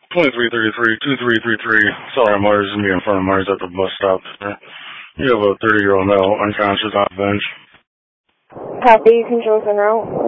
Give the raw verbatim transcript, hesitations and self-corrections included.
twenty-three thirty-three, two three three three. Sorry, Mars is me in front of Mars at the bus stop. You have a thirty-year-old male unconscious on the bench. Copy, control en route.